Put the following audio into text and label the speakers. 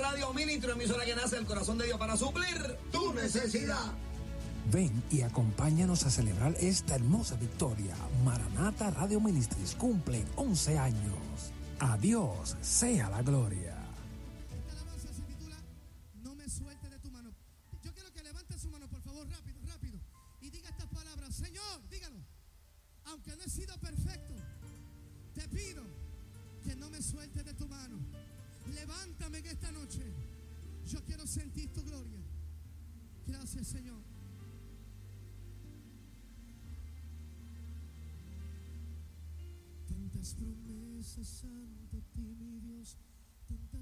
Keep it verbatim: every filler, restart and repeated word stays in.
Speaker 1: Radio Ministro, emisora que nace del corazón de Dios para suplir tu necesidad.
Speaker 2: Ven y acompáñanos a celebrar esta hermosa victoria. Maranata Radio Ministries cumple once años. A Dios sea la gloria.
Speaker 3: Esta alabanza se titula No me suelte de tu mano. Yo quiero que levante su mano, por favor, rápido, rápido. Y diga estas palabras. Señor, dígalo. Aunque no he sido perfecto, te pido que no me sueltes de tu mano. Levántame en esta noche. Yo quiero sentir tu gloria. Gracias, Señor. Tantas promesas ante ti, mi Dios, tantas